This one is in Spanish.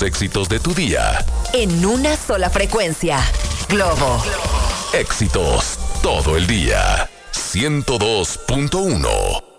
éxitos de tu día. En una sola frecuencia. Globo. Éxitos todo el día. 102.1